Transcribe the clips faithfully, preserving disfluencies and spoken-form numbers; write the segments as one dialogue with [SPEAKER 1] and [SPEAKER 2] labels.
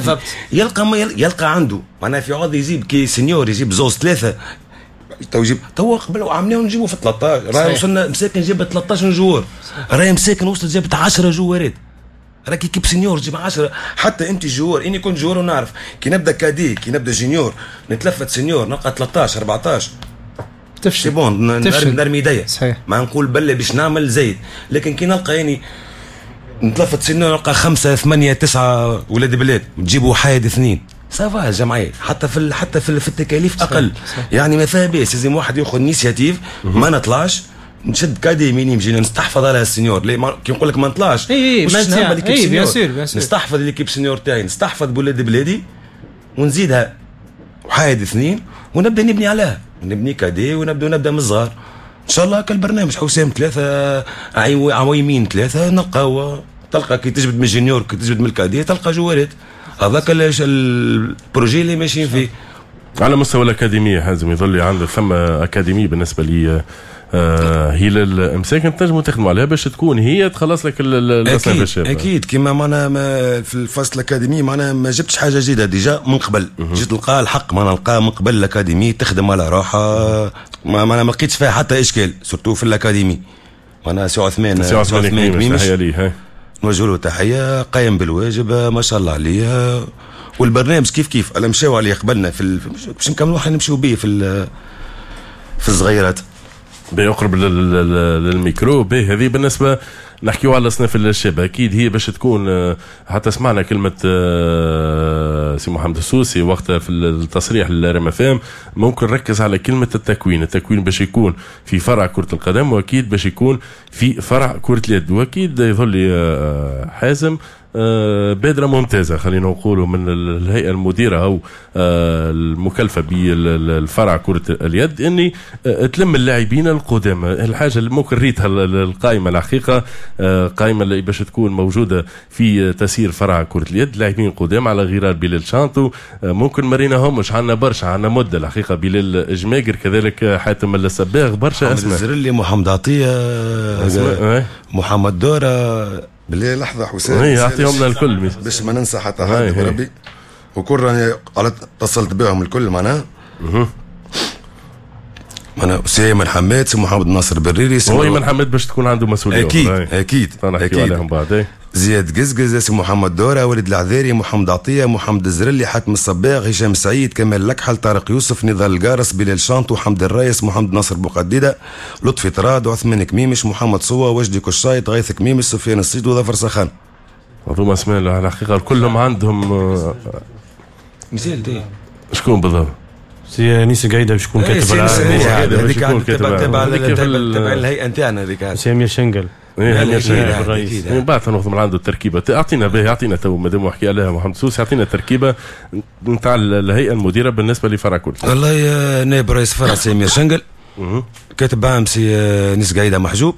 [SPEAKER 1] بالضبط.
[SPEAKER 2] يلقى ما يلقى عنده معناها في عوض يجيب كي سينيور يجيب زوز ثلاثه تو يجيب تو قبل عاملين نجيبوا في ثلاثة عشر راهي وصلنا مساكن جابت ثلاثة عشر جوار راهي مساكن وصلت جابت عشرة جوارات راكي كيب سينيور جيب عشرة حتى انت جوار اني كنت جوار ونعرف كي نبدا كادي كي نبدا جونيور نتلفت سينيور نلقى ثلاثة عشر أربعة عشر
[SPEAKER 1] تفشل
[SPEAKER 2] بون نرمي يديا
[SPEAKER 1] صحيح
[SPEAKER 2] ما نقول بلا باش نعمل زايد لكن كي نلقى يعني نتلفت سينيور نلقى خمسة ثمانية تسعة ولاد بلاد تجيبوا حايد اثنين سافا جمعيه حتى في ال... حتى في, في التكاليف اقل صحيح. صحيح. يعني ما فيها باس لازم واحد ياخذ انيشيتيف ما نطلعش نشد كادي مينيم جينا نستحفظ على السينيور ليه ما... كي نقول لك ما نطلعش
[SPEAKER 1] اي ما نعمل
[SPEAKER 2] اي
[SPEAKER 1] بيان سور بيان سور
[SPEAKER 2] نستحفظ ليكيب سينيور تاعي نستحفظ بولاد بلادي ونزيدها وحايد اثنين ونبدا نبني عليها نبني كادي ونبدا نبدا من الصغار ان شاء الله كالبرنامج حسام ثلاثه عويمين ثلاثه نلقاو تلقى كي تجبد من الجونيور كي تجبد من الكاديه تلقى جوارات هذاك البروجي اللي ماشيين فيه.
[SPEAKER 3] على مستوى الأكاديمية حازم يظل عندك ثم أكاديمية بالنسبة لي آه هي للمساكن تنجموا تخدموا عليها باش تكون هي تخلص لك الأصناف الشابة.
[SPEAKER 2] أكيد كيما معنا ما في الفصل الأكاديمي معنا ما جبتش حاجة جديدة ديجا من قبل جيت نلقى الحق ما نلقاه من قبل الأكاديمي تخدم على روحها ما ما لقيتش فيها حتى إشكال سورتو في الأكاديمي معنا سي عثمان
[SPEAKER 3] سي عثمان كميمش تحية ليه
[SPEAKER 2] نوجه له تحيه قايم بالواجب ما شاء الله عليه والبرنامج كيف كيف انا مشاو عليه قبلنا في باش نكملوا احنا نمشيو به في في الصغيرات
[SPEAKER 3] بيقرب للميكرو به هذه بالنسبه نحكيو على الاصناف الشابه اكيد هي باش تكون حتى سمعنا كلمه سي محمد السوسي وقتها في التصريح للريم اف ام ممكن نركز على كلمه التكوين التكوين باش يكون في فرع كره القدم واكيد باش يكون في فرع كره اليد واكيد يظل حازم بادرة ممتازة خلينا نقولوا من الهيئة المديرة أو المكلفة بالفرع كرة اليد أني تلم اللاعبين القدامى الحاجة اللي ممكن ريتها القائمة الحقيقة قائمة اللي باش تكون موجودة في تسيير فرع كرة اليد لاعبين قدام على غرار بلال شانطو ممكن مريناهم مش عنا برشا عنا مدة الحقيقة بلال جماجر كذلك حاتم السباغ برشا
[SPEAKER 2] أسماء محمد الزرلي محمد عطية محمد دورة بالله لحظة حسين
[SPEAKER 3] اي يعطيهم لنا الكل
[SPEAKER 2] باش ما ننسى حتى حد بربي وكل راني على اتصلت بهم الكل معناها معناها سي ايمن حماد سي محمد ناصر بريري
[SPEAKER 3] سي ايمن حماد باش تكون عنده مسؤولية
[SPEAKER 2] اكيد اكيد
[SPEAKER 3] نحكيو عليهم بعد
[SPEAKER 2] زياد قزقز سي محمد دورة وليد العذاري محمد عطية محمد الزرلي حاتم الصباغ هشام سعيد كمال لكحل طارق يوسف نضال القارس بلال شانطو حمد الرايس محمد ناصر بوقديدة لطفي طراد عثمان كميمش محمد صوى وجدي كشايط غيث كميمش سفيان الصيد وظفر سخان
[SPEAKER 3] هذوما اسماء على الحقيقة كلهم عندهم
[SPEAKER 2] مثال دي
[SPEAKER 3] شكون بالضبط؟
[SPEAKER 4] سي نيس قايدة باش يكون كاتب
[SPEAKER 2] هذيك تبع تبع تبع الهيئة نتاعنا هذيك
[SPEAKER 4] سامية شنقل
[SPEAKER 3] الرئيس من بعد ناخذ من عنده التركيبه اعطينا به اعطينا تو مادام حكي عليها محمد سوسي اعطينا التركيبه نتاع الهيئه المديره بالنسبه لفرع كل
[SPEAKER 2] والله يا نائب رئيس فرع سامية شنقل كاتب عام سي نيس قايدة محجوب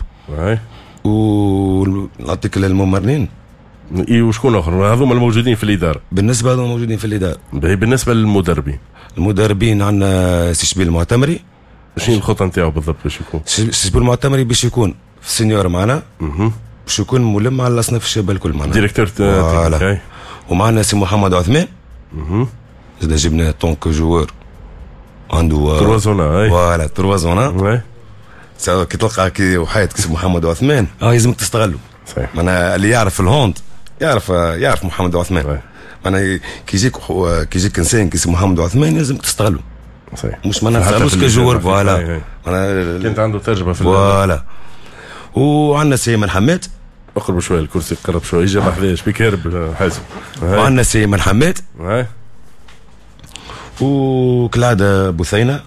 [SPEAKER 2] ونعطيك الممرنين
[SPEAKER 3] اي وشكون اخر هذوما الموجودين في الاداره
[SPEAKER 2] بالنسبه هذوما موجودين في الاداره
[SPEAKER 3] بالنسبه للمدربين
[SPEAKER 2] المدربين عندنا سي شبيل المعتمري
[SPEAKER 3] شنو الخطه نتاعو بالضبط باش يكون
[SPEAKER 2] سي شبيل المعتمري باش يكون في السنيور معنا باش يكون ملم على الاصناف الشابه الكل معنا
[SPEAKER 3] ديريكتور
[SPEAKER 2] تكنيك ومعنا سي محمد عثمان زاد جبنا طونك جوار عنده
[SPEAKER 3] تروازونا
[SPEAKER 2] فوالا تروازونا كي تلقى كي وحيد سي محمد عثمان اه لازمك تستغلوا
[SPEAKER 3] صحيح
[SPEAKER 2] معناها اللي يعرف الهوند يعرف يعرف محمد عثمان معناها كي يجيك كي يجيك انسان كي محمد عثمان لازم تستغلوا
[SPEAKER 3] صحيح
[SPEAKER 2] مش ما نستغلوش كجوار فوالا
[SPEAKER 3] كنت عنده تجربه في
[SPEAKER 2] فوالا وعندنا سي ايمن حماد
[SPEAKER 3] اقرب شويه الكرسي قرب شويه يجي ما حداش بك هرب حازم
[SPEAKER 2] وعندنا سي ايمن حماد وكالعاده بثينه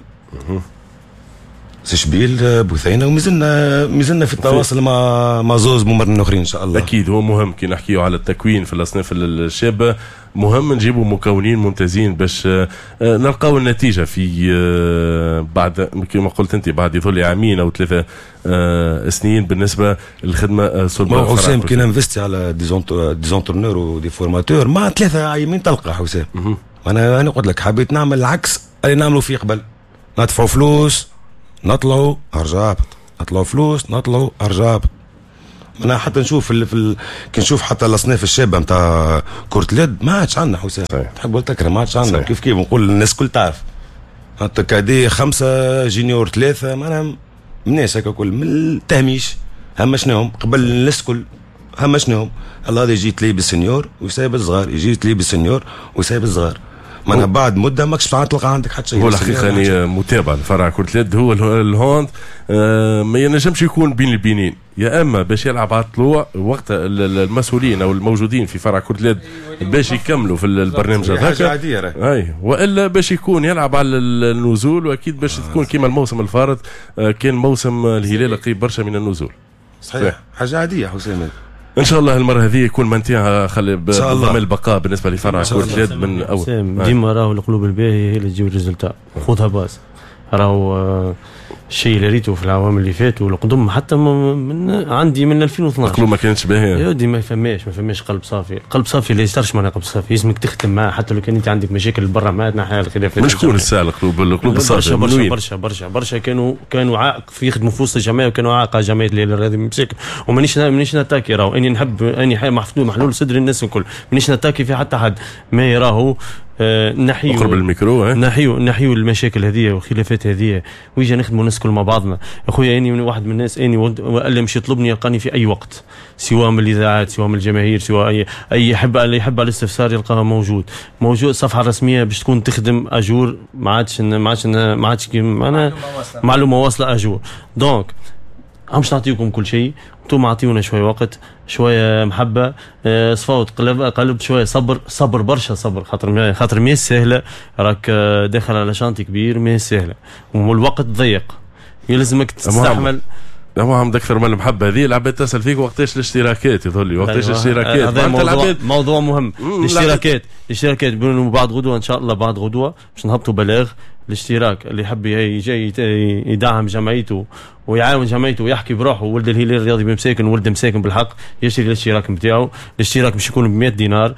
[SPEAKER 2] شبيل بوثينه ومازلنا مازلنا في التواصل مع مع زوز ممرن اخرين ان شاء الله.
[SPEAKER 3] اكيد هو مهم كي نحكيو على التكوين في الاصناف الشابه مهم نجيبوا مكونين ممتازين باش نلقاو النتيجه في بعد كما قلت انت بعد يظل عامين او ثلاثه سنين بالنسبه للخدمه
[SPEAKER 2] صلبه. حسام كي ننفستي على ديزونترنور ودي فورماتور مع ثلاثه عايمين تلقى حسام. انا انا قلت لك حبيت نعمل العكس اللي نعملوا فيه قبل، ندفعوا فلوس نطلعوا ارجع هبط، نطلعوا فلوس نطلعوا ارجع هبط. انا حتى نشوف في, ال... في ال... كي نشوف حتى الاصناف الشابه نتاع كرة اليد ما عادش عندنا حسام، تحب ولا تكره ما عادش عندنا. كيف كيف نقول الناس كل تعرف حتى كادي خمسه جينيور ثلاثه معناها الناس هكا كل من التهميش همشناهم قبل الناس كل همشناهم. الله هذا يجي تلي بالسنيور ويسايب الصغار، يجي تلي بالسنيور ويسايب الصغار، معناها بعد مده ماكش تلقى عندك حتى شيء.
[SPEAKER 3] هو الحقيقه يعني متابعه لفرع كرة اليد هو الهوند آه ما ينجمش يكون بين البينين، يا اما باش يلعب على الطلوع وقت المسؤولين او الموجودين في فرع كرة اليد باش يكملوا في البرنامج هذاك، اي والا باش يكون يلعب على النزول، واكيد باش تكون كيما الموسم الفارط آه كان موسم الهلال قريب برشا من النزول.
[SPEAKER 2] صحيح حاجه عاديه حسام.
[SPEAKER 3] ان شاء الله المره هذه يكون منتهى خلي بضمان البقاء بالنسبه لفرع كرة اليد من اول.
[SPEAKER 4] ديما راهو القلوب الباهيه هي اللي تجيب الريزلتا، خذها باس. راهو الشيء اللي ريته في العوام اللي فاتوا والقدم حتى من عندي من ألفين واثناش
[SPEAKER 3] القلوب ما كانتش باهيه
[SPEAKER 4] يا ودي، ما فماش ما فماش قلب صافي. قلب صافي لا يسترش معنا قلب صافي، لازمك تخدم معاه حتى لو كان انت عندك مشاكل برا معاه نحيا الخلافات.
[SPEAKER 3] مش شكون الساعه القلوب القلوب الصافيه
[SPEAKER 4] برشا برشا برشا برشا برشا كانوا كانوا عائق في يخدموا في وسط الجماعه وكانوا عائق على جمعيه الليل هذه مساكن. ومانيش مانيش نتاكي راهو اني نحب اني محفوظ محلول صدر الناس الكل، مانيش نتاكي في حتى حد ما يراهو. آه نحيو
[SPEAKER 3] قرب الميكرو
[SPEAKER 4] نحيو نحيو المشاكل هذه والخلافات هذه ويجي نخدموا الناس كل مع بعضنا. اخويا اني من واحد من الناس اني ولا مش يطلبني يلقاني في اي وقت، سواء من الاذاعات سواء من الجماهير سواء اي اي يحب اللي يحب على الاستفسار يلقاه موجود موجود. الصفحه الرسميه باش تكون تخدم اجور، ما عادش ما عادش ما عادش معنا معلومه واصله اجور. دونك مش نعطيكم كل شيء، انتم اعطيونا شويه وقت شويه محبه أه صفوت قلب قلبت شويه صبر صبر برشا صبر، خاطر خاطر ما سهله، راك داخل على شانتي كبير ما سهله والوقت ضيق يلزمك تستحمل.
[SPEAKER 3] هو عندك اكثر من المحبه هذه العباد تسال فيك وقتاش الاشتراكات يظل لي وقتاش الاشتراكات.
[SPEAKER 4] هذا موضوع, موضوع مهم. الاشتراكات الاشتراكات بيقولوا بعد غدوه ان شاء الله بعد غدوه باش نهبطوا بلاغ الاشتراك اللي يحب يجي يدعم جمعيته ويعاون جمعيته ويحكي بروحه ولد الهلال الرياضي بمساكن ولد مساكن بالحق يشتري الاشتراك نتاعو. الاشتراك باش يكون ب مئة دينار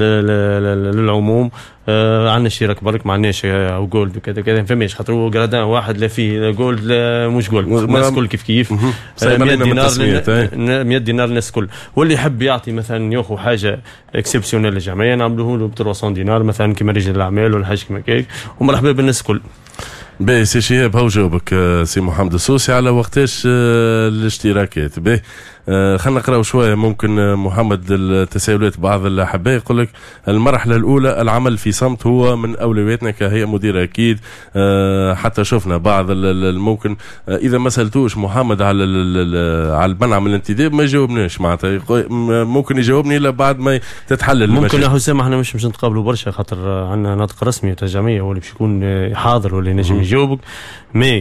[SPEAKER 4] للعموم. آه عندنا اشتراك برك ما عندناش او جولد وكذا كذا ما فماش خاطر جرادان واحد لا فيه جولد لا مش جولد الناس كل كيف كيف. مئة دينار مئة دينار الناس كل، واللي يحب يعطي مثلا ياخذ حاجه اكسبسيونيل للجمعيه نعملوه له ب ثلاثمئة دينار مثلا كما رجال الاعمال ولا حاجه كما هيك ومرحبا بالناس الكل.
[SPEAKER 3] باهي سي شهاب هاو جاوبك سي محمد السوسي على وقتاش الاشتراكات. باهي خلينا نقراو شويه ممكن محمد التساؤلات بعض الاحباء. يقول لك المرحله الاولى العمل في صمت هو من اولوياتنا كهيئه مديره اكيد. حتى شفنا بعض ممكن اذا ما سالتوش محمد على على المنع من الانتداب ما يجاوبناش معناتها ممكن يجاوبني الا بعد ما تتحل المشاكل.
[SPEAKER 4] ممكن يا حسام احنا مش مش نتقابلوا برشا خاطر عندنا ناطق رسمي تاع الجمعيه هو اللي باش يكون حاضر ولا ينجم يجاوبك. مي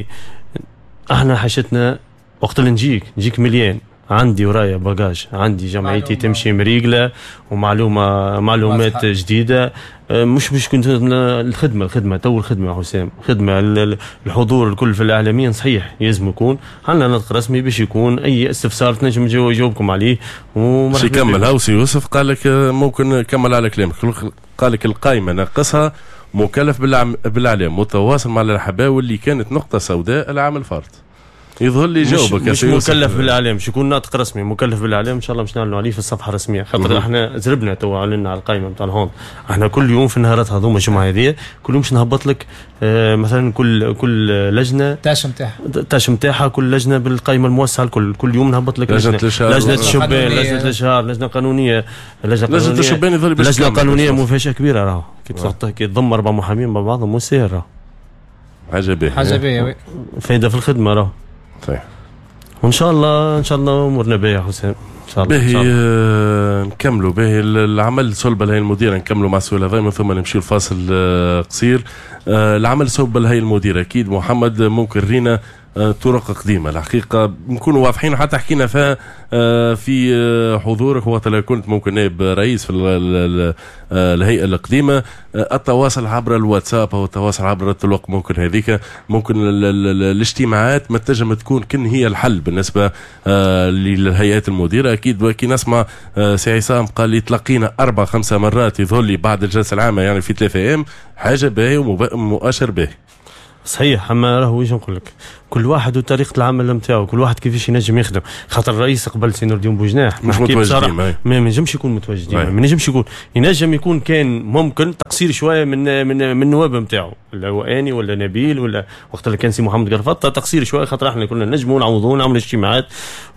[SPEAKER 4] احنا حاجتنا وقت اللي نجيك نجيك مليان عندي ورايا باجاج عندي جمعيتي تمشي مريقله ومعلومه معلومات جديده. مش مش كنت الخدمه الخدمه تو الخدمه حسام خدمه الحضور الكل في الاعلاميين صحيح لازم يكون عندنا نطق رسمي باش يكون اي استفسار تنجم يجاوبكم عليه.
[SPEAKER 3] ومرحبا يكمل هاوسي يوسف قال لك ممكن كمل على كلامك قال لك القائمه ناقصها مكلف بالاعلام متواصل مع الاحباء واللي كانت نقطه سوداء العام الفارط. يظهر لي جاوبك
[SPEAKER 4] مش, مش مكلف بالاعلام شو يكون ناطق رسمي مكلف بالاعلام ان شاء الله مش نعلنوا عليه في الصفحه الرسميه خاطر احنا زربنا تو علنا على القائمه نتاع الهوند. احنا كل يوم في النهارات هذوما الجمعه هذه كل يوم باش نهبط لك آه مثلا كل كل لجنه
[SPEAKER 1] تاش نتاعها
[SPEAKER 4] تاش نتاعها كل لجنه بالقائمه الموسعه الكل كل يوم نهبط لك لجنه لجنه الشبان لجنه الاشهار لجنه قانونيه لجنه
[SPEAKER 3] لجنه الشبان يظل
[SPEAKER 4] لجنه قانونيه مفاشة كبيره راهو كي تحط كي تضم اربع محامين مع بعضهم مو سهل راهو
[SPEAKER 3] حاجه باهيه
[SPEAKER 1] حاجه باهيه
[SPEAKER 4] فايده في الخدمه راهو
[SPEAKER 3] صحيح.
[SPEAKER 4] وان شاء الله ان شاء الله امورنا باهيه حسام ان شاء الله.
[SPEAKER 3] باهي آه نكملوا باهي العمل صلب الهيئه المديره نكملوا مع السؤال هذا من ثم نمشيو الفاصل آه قصير. آه العمل صلب الهيئه المديره اكيد محمد ممكن رينا آه طرق قديمه الحقيقه نكونوا واضحين حتى حكينا فيها آه في آه حضورك وقت اللي كنت ممكن نائب رئيس في آه الهيئه القديمه. آه التواصل عبر الواتساب او التواصل عبر الطرق ممكن هذيك ممكن الاجتماعات ما تنجم تكون كن هي الحل بالنسبه آه للهيئات المديره. اكيد كي نسمع آه سي عصام قال لي تلقينا اربع خمسه مرات يظل لي بعد الجلسه العامه يعني في ثلاثة ايام حاجه باهيه ومؤشر باهي.
[SPEAKER 4] صحيح. اما راهو واش نقول لك، كل واحد وطريقه العمل نتاعو، كل واحد كيفاش ينجم يخدم. خاطر الرئيس قبل سي نور الدين بوجناح
[SPEAKER 3] مش متواجدين، ما
[SPEAKER 4] ينجمش يكون متواجدين، ما ينجمش يكون، ينجم يكون كان ممكن تقصير شويه من من من النواب نتاعو، ولا هو اني ولا نبيل ولا وقت اللي كان سي محمد قرفطه تقصير شويه، خاطر احنا كنا نجموا نعوضوا نعملوا اجتماعات.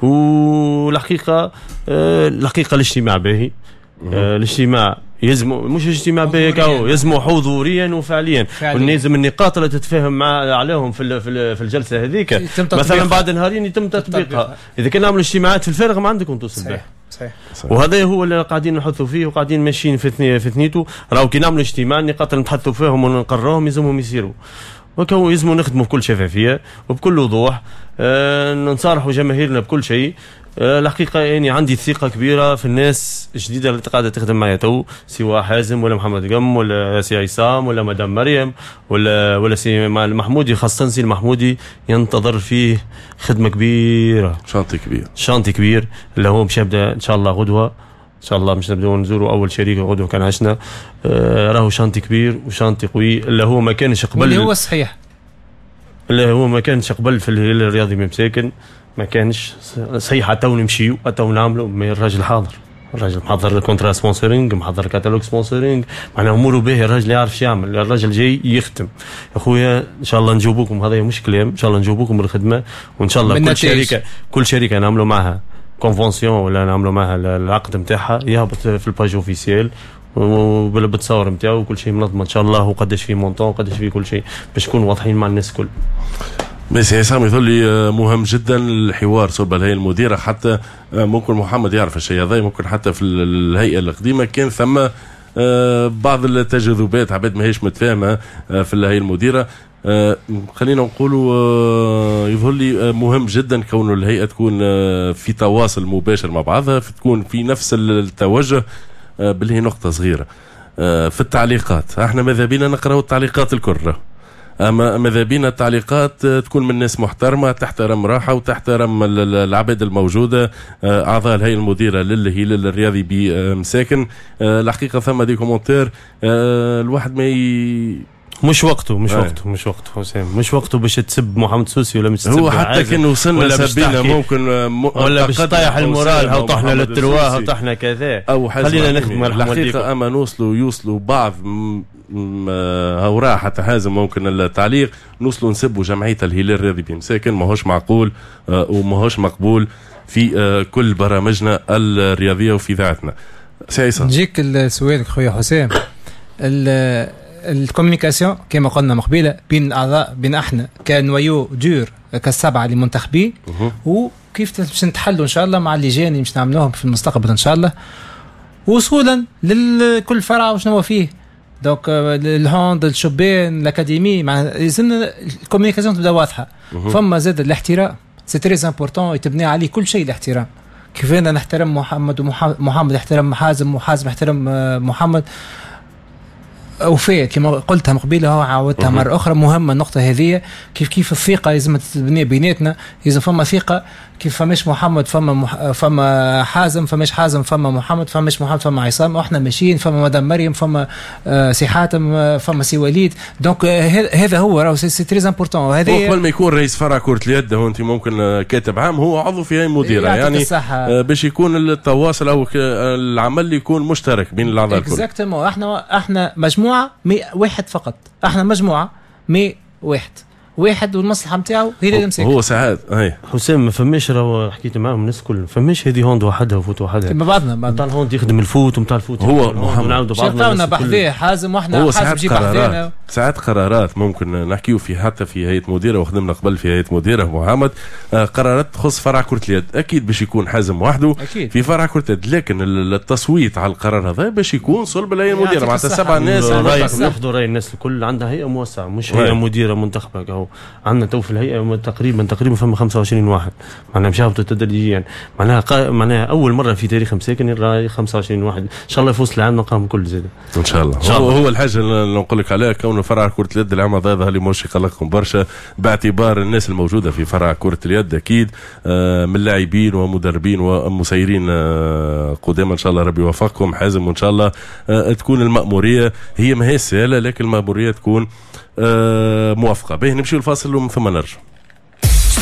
[SPEAKER 4] والحقيقه آه الحقيقه الاجتماع باهي، آه الاجتماع يزمو مش اجتماع بيكاو، يزمو حضوريا وفعليا، ولازم النقاط اللي تتفاهم مع عليهم في في الجلسه هذيك مثلا بعد نهارين يتم تطبيقها. اذا كنا نعملوا اجتماعات في الفارغ ما عندكم توصل به.
[SPEAKER 1] صحيح.
[SPEAKER 4] وهذا هو اللي قاعدين نحثوا فيه وقاعدين ماشيين في في ثنيته. راهو كي نعملوا اجتماع النقاط اللي نتحدثوا فيهم ونقرروهم يلزمهم يصيروا، وكو يلزموا نخدموا بكل شفافيه وبكل وضوح، آه نصارحوا جماهيرنا بكل شيء. أه الحقيقة يعني عندي ثقة كبيرة في الناس الجديدة اللي قاعدة تخدم معايا تو، سواء حازم ولا محمد قم ولا سي عصام ولا مدام مريم ولا ولا سي المحمودي، خاصة سي المحمودي ينتظر فيه خدمة كبيرة،
[SPEAKER 3] شانتي كبير
[SPEAKER 4] شانتي كبير اللي هو مش يبدأ إن شاء الله غدوة، إن شاء الله مش نبدأ نزوروا أول شريك غدوة كان عشنا. أه راهو شانتي كبير وشانتي قوي اللي هو ما كانش قبل،
[SPEAKER 1] اللي هو صحيح
[SPEAKER 4] اللي هو ما كانش قبل في الهلال الرياضي بمساكن، ما كانش صحيح. حتى نمشيو حتى نعملوا، مي الراجل حاضر، الراجل محضر كونترا سبونسورينغ، محضر كاتالوج سبونسورينغ، معناها اموره باهي، الراجل يعرف يعمل، الراجل جاي يختم. يا خويا ان شاء الله نجاوبوكم، هذا مش كلام، ان شاء الله نجاوبوكم بالخدمه، وان شاء الله كل شركه كل شركه نعملوا معها كونفونسيون ولا نعملوا معها العقد نتاعها يهبط في الباج اوفيسيال وبالتصور نتاعو وكل شيء منظم ان شاء الله، وقداش فيه مونطون وقداش فيه كل شيء باش نكونوا واضحين مع الناس الكل.
[SPEAKER 3] بس عصام يظل لي مهم جدا الحوار صوب الهيئه المديره، حتى ممكن محمد يعرف الشيء هذا، ممكن حتى في الهيئه القديمه كان ثم بعض التجاذبات عباد ما هيش متفاهمه في الهيئه المديره. خلينا نقولوا يظهر لي مهم جدا كون الهيئه تكون في تواصل مباشر مع بعضها، تكون في نفس التوجه. بالهي نقطه صغيره في التعليقات، احنا ماذا بينا نقراو التعليقات الكره، اما ماذا بينا التعليقات تكون من ناس محترمه تحترم راحه وتحترم العباد الموجوده، اعضاء الهيئه المديره للهلال الرياضي بمساكن. الحقيقه ثم دي كومنتير الواحد ما ي...
[SPEAKER 4] مش وقته مش آه. وقته مش وقته حسام، مش وقته باش تسب محمد سوسي ولا مش تسب
[SPEAKER 3] هو حتى كان وصلنا سبينا ممكن م...
[SPEAKER 4] ولا باش طايح المورال او طحنا للترواه او طحنا كذا
[SPEAKER 3] او
[SPEAKER 4] خلينا نخدم
[SPEAKER 3] الحقيقه. اما نوصلوا يوصلوا بعض اوراق حتى حازم ممكن التعليق نوصلوا نسبوا جمعيه الهلال الرياضي بمساكن، ماهوش معقول وماهوش مقبول في كل برامجنا الرياضيه وفي ذاتنا. سيسا
[SPEAKER 1] نجيك السؤال خويا حسام، الكوميونيكاسيون كما قلنا مقبله بين الاعضاء، بين احنا كنويو دور كالسبعه اللي منتخبين، وكيف باش نتحلوا ان شاء الله مع اللجان اللي باش نعملوهم في المستقبل ان شاء الله، وصولا لكل فرع وشنو فيه. دونك الهوند الشبان الاكاديمي مع لازمنا الكوميونيكاسيون تبدا واضحه. فما زاد الاحترام سي تري امبورطون يتبني عليه كل شيء، الاحترام كيف انا نحترم محمد ومحمد يحترم حازم وحازم يحترم محمد. وفاء كما قلتها مقبله وعاودتها مره اخرى، مهمه النقطه هذه، كيف كيف الثقه لازم تبني بيناتنا. اذا فما ثقه كيف فماش محمد فما مح... فما حازم، فماش حازم فما محمد، فماش محمد فما عصام، واحنا ماشيين، فما مدام مريم، فما آه سي حاتم، آه فما سي وليد. دونك آه هذا هو راهو سي تري امبورطون. وهذا
[SPEAKER 3] قبل ما يكون رئيس فرع كرة اليد هو انت ممكن كاتب عام هو عضو في هيئه مديره، يعني آه باش يكون التواصل او العمل يكون مشترك بين الاعضاء الكل.
[SPEAKER 1] اكزاكتومون. احنا احنا مجموعه مي واحد فقط، احنا مجموعه مي واحد واحد والمصلحه نتاعو هي اللي تمسك.
[SPEAKER 3] هو ساعات اي
[SPEAKER 4] حسام ما فماش، راهو حكيت معاهم الناس الكل، فماش هذه هوند وحدها وفوت وحدها،
[SPEAKER 1] مع بعضنا
[SPEAKER 4] نتاع الهوند يخدم الفوت ونتاع الفوت
[SPEAKER 3] هو محمد
[SPEAKER 1] شغلنا بحذاه حازم، واحنا حازم جيب بحذانا.
[SPEAKER 3] ساعات قرارات ممكن نحكيو في حتى في هيئه مديره، وخدمنا قبل في هيئه مديره محمد، آه قرارات تخص فرع كرة اليد، اكيد باش يكون حازم وحده أكيد في فرع كرة اليد، لكن التصويت على القرار هذا باش يكون صلب الهيئه المديره مع سبع ناس
[SPEAKER 4] ناخذوا راي الناس الكل. عندها هيئه موسعه مش هيئه مديره منتخبه، اهو عندنا تو في الهيئه تقريبا تقريبا فما خمسة وعشرين واحد، معناها مش هابطوا تدريجيا، معناها قا... معناها اول مره في تاريخ مساكن راي خمسة وعشرين واحد، ان شاء الله في وسط العام نلقاهم كل زياده
[SPEAKER 3] ان شاء الله. هو, هو الحاجه اللي نقول لك عليها، كون انه فرع كرة اليد العام هذا ظهر لي مش يقلقكم برشا، باعتبار الناس الموجودة في فرع كرة اليد اكيد من لاعبين ومدربين ومسيرين قدام. ان شاء الله ربي يوفقكم حازم، وان شاء الله تكون المأمورية هي ما هي سهلة، لكن المأمورية تكون موافقة به. نمشي الفاصل ومن ثم نرجع.